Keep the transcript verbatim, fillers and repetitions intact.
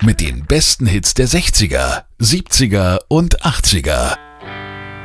mit den besten Hits der sechziger, siebziger und achtziger.